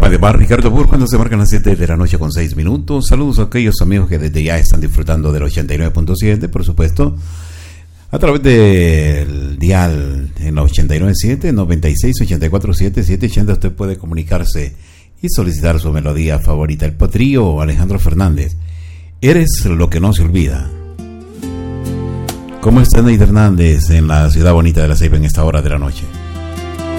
Radio Bar Ricardo Burr, cuando se marcan las 7 de la noche con 6 minutos. Saludos a aquellos amigos que desde ya están disfrutando del 89.7, por supuesto, a través del dial en la 89.7, 96, 84.7, 780. Usted puede comunicarse y solicitar su melodía favorita. El Potrillo Alejandro Fernández, Eres lo que no se olvida. ¿Cómo está Neida Hernández en la ciudad bonita de La Ceiba en esta hora de la noche?